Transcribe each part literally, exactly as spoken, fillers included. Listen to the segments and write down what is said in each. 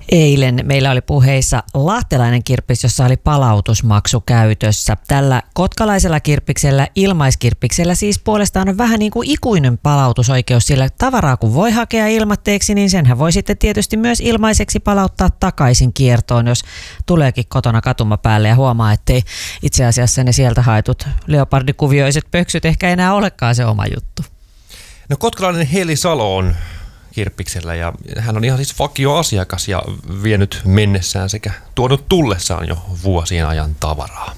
Eilen meillä oli puheissa lahtelainen kirppis, jossa oli palautusmaksu käytössä. Tällä kotkalaisella kirppiksellä, ilmaiskirppiksellä siis puolestaan on vähän niin kuin ikuinen palautusoikeus, sillä tavaraa kun voi hakea ilmatteeksi, niin senhän voi sitten tietysti myös ilmaiseksi palauttaa takaisin kiertoon, jos tuleekin kotona katumapäälle ja huomaa, ettei itse asiassa ne sieltä haetut leopardikuvioiset pöksyt ehkä enää olekaan se oma juttu. No kotkalainen Heli Salo on kirppiksellä ja hän on ihan siis vakioasiakas ja vienyt mennessään sekä tuonut tullessaan jo vuosien ajan tavaraa.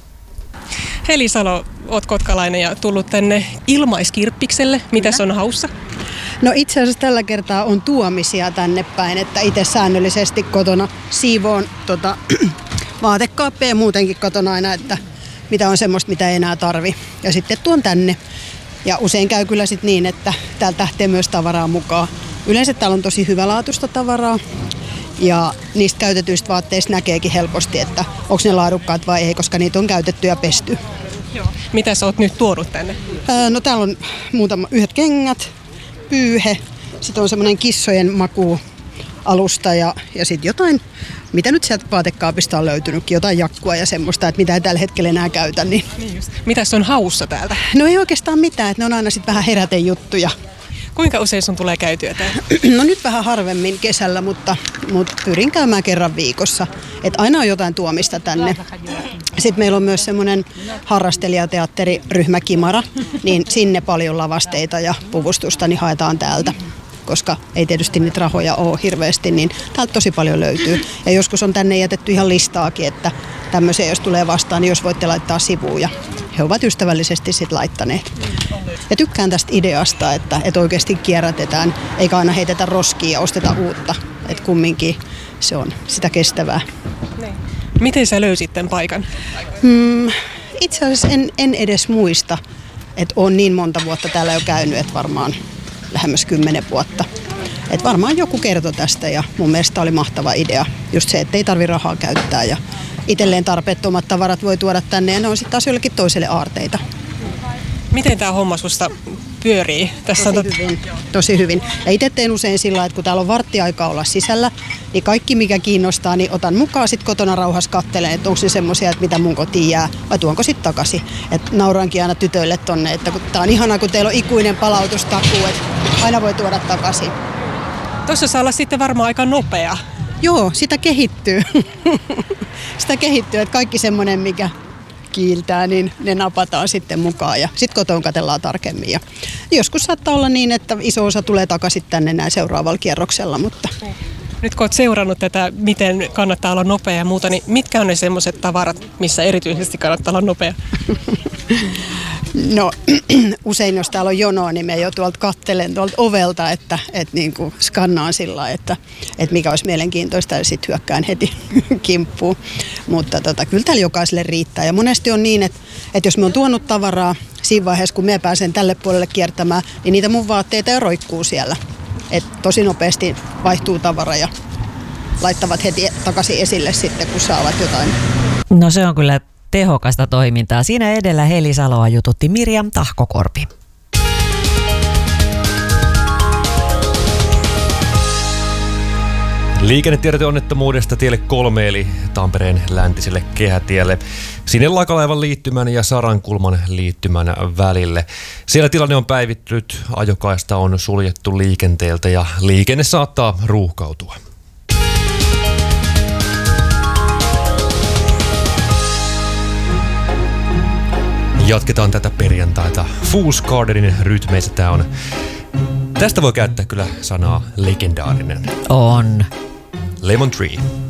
Heli Salo, oot kotkalainen ja tullut tänne ilmaiskirppikselle. Mitäs on haussa? No itse asiassa tällä kertaa on tuomisia tänne päin, että itse säännöllisesti kotona siivoon tota, vaatekaappia ja muutenkin kotona aina, että mitä on semmoista, mitä ei enää tarvi. Ja sitten tuon tänne. Ja usein käy kyllä sit niin, että täältä lähtee myös tavaraa mukaan. Yleensä täällä on tosi hyvälaatuista tavaraa ja niistä käytetyistä vaatteista näkeekin helposti, että onko ne laadukkaat vai ei, koska niitä on käytetty ja pesty. Joo. Mitä sä oot nyt tuonut tänne? Ää, no täällä on muutama yhdet kengät, pyyhe, sitten on semmoinen kissojen makualusta ja, ja sitten jotain, mitä nyt sieltä vaatekaapista on löytynytkin, jotain jakkua ja semmoista, että mitä ei tällä hetkellä enää käytä. Niin. Niin just. Mitäs on haussa täältä? No ei oikeastaan mitään, että ne on aina sitten vähän herätejuttuja. Kuinka usein sun tulee käytyä täällä? No nyt vähän harvemmin kesällä, mutta, mutta pyrin käymään kerran viikossa. Et aina on jotain tuomista tänne. Sitten meillä on myös semmoinen harrastelijateatteriryhmä Kimara, niin sinne paljon lavasteita ja puvustusta niin haetaan täältä. Koska ei tietysti niitä rahoja ole hirveästi, niin täältä tosi paljon löytyy. Ja joskus on tänne jätetty ihan listaakin, että tämmöisiä jos tulee vastaan, niin jos voitte laittaa sivuun. Ja he ovat ystävällisesti sitten laittaneet. Ja tykkään tästä ideasta, että, että oikeasti kierrätetään, eikä aina heitetä roskia ja osteta uutta. Että kumminkin se on sitä kestävää. Miten sä löysit tämän paikan? Hmm, itse asiassa en, en edes muista, että olen niin monta vuotta täällä jo käynyt, että varmaan lähemmäs kymmenen vuotta. Et varmaan joku kertoi tästä ja mun mielestä oli mahtava idea. Just se, että ei tarvitse rahaa käyttää ja itselleen tarpeettomat tavarat voi tuoda tänne ja ne on sitten taas jollekin toiselle aarteita. Miten tämä homma susta pyörii? Tässä tosi, on hyvin, tosi hyvin. Ja itse teen usein sillä, että kun täällä on varttiaikaa olla sisällä, niin kaikki mikä kiinnostaa, niin otan mukaan sitten kotona rauhassa katselen, että onko se semmoisia, että mitä mun kotiin jää, vai tuonko sitten takaisin. Et naurankin aina tytöille tonne, että kun tää on ihanaa, kun teillä on ikuinen palautustakuu, että aina voi tuoda takaisin. Tuossa saa olla sitten varmaan aika nopea. Joo, sitä kehittyy. sitä kehittyy, että kaikki semmoinen, mikä kiiltää, niin ne napataan sitten mukaan ja sitten kotoon katsellaan tarkemmin. Ja joskus saattaa olla niin, että iso osa tulee takaisin tänne näin seuraavalla kierroksella, mutta nyt kun olet seurannut tätä, miten kannattaa olla nopea ja muuta, niin mitkä on ne semmoiset tavarat, missä erityisesti kannattaa olla nopea? No usein jos täällä on jonoa, niin me jo tuolta katselen tuolta ovelta, että, että niin kuin skannaan sillä, että, että mikä olisi mielenkiintoista ja sitten hyökkään heti kimppuun. Mutta tota, kyllä täällä jokaiselle riittää ja monesti on niin, että, että jos me on tuonut tavaraa siinä vaiheessa, kun me pääsen tälle puolelle kiertämään, niin niitä mun vaatteita jo roikkuu siellä. Et tosi nopeasti vaihtuu tavara ja laittavat heti takaisin esille sitten, kun saavat jotain. No se on kyllä tehokasta toimintaa. Siinä edellä Heli Saloa jututti Mirjam Tahkokorpi. Liikennetiedoteonnettomuudesta tielle kolme eli Tampereen läntiselle kehätielle sinne Lakalaivan liittymän ja Sarankulman liittymän välille. Siellä tilanne on päivittynyt, ajokaista on suljettu liikenteeltä ja liikenne saattaa ruuhkautua. Jatketaan tätä perjantaita Fool's Gardenin rytmeissä. Tää on, tästä voi käyttää kyllä sanaa legendaarinen. On. Lemon Tree.